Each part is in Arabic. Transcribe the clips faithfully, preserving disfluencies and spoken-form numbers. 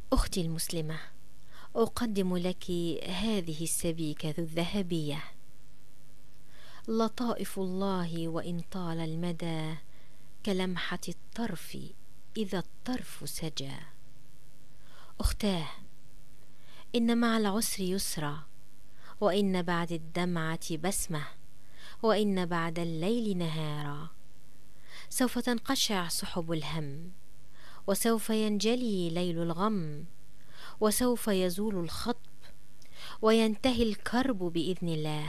أختي المسلمة، أقدم لك هذه السبيكة الذهبية. لطائف الله وإن طال المدى كلمحة الطرف إذا الطرف سجى. أختاه، إن مع العسر يسرا، وإن بعد الدمعة بسمة، وإن بعد الليل نهارا. سوف تنقشع سحب الهم، وسوف ينجلي ليل الغم، وسوف يزول الخطب، وينتهي الكرب بإذن الله.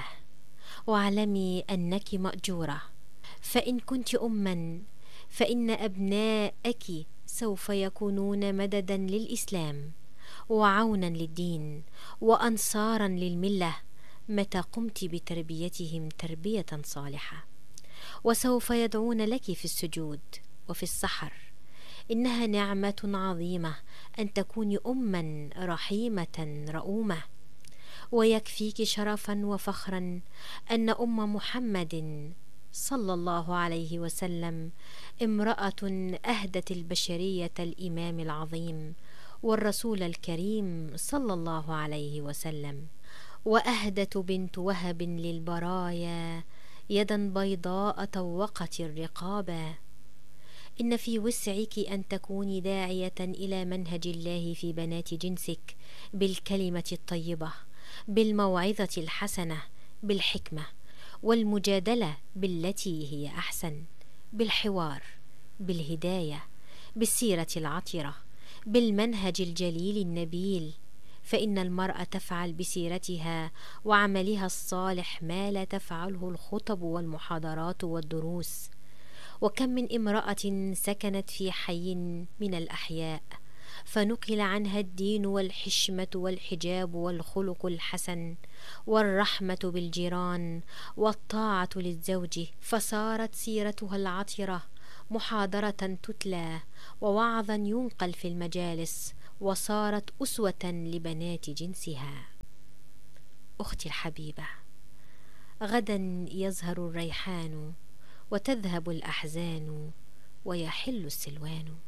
واعلمي أنك مأجورة، فإن كنت أما فإن أبناءك سوف يكونون مددا للإسلام، وعونا للدين، وأنصارا للملة، متى قمت بتربيتهم تربية صالحة. وسوف يدعون لك في السجود وفي السحر. إنها نعمة عظيمة أن تكوني أما رحيمة رؤومة. ويكفيك شرفا وفخرا أن أم محمد صلى الله عليه وسلم امرأة أهدت البشرية الإمام العظيم والرسول الكريم صلى الله عليه وسلم. وأهدت بنت وهب للبرايا يدا بيضاء طوقت الرقابا. إن في وسعك أن تكوني داعية إلى منهج الله في بنات جنسك، بالكلمة الطيبة، بالموعظة الحسنة، بالحكمة، والمجادلة بالتي هي أحسن، بالحوار، بالهداية، بالسيرة العطرة، بالمنهج الجليل النبيل. فإن المرأة تفعل بسيرتها وعملها الصالح ما لا تفعله الخطب والمحاضرات والدروس. وكم من امرأة سكنت في حي من الأحياء فنقل عنها الدين والحشمة والحجاب والخلق الحسن والرحمة بالجيران والطاعة للزوج، فصارت سيرتها العطرة محاضرة تتلى ووعظا ينقل في المجالس، وصارت أسوة لبنات جنسها. أختي الحبيبة، غدا يزهر الريحان وتذهب الأحزان ويحل السلوان.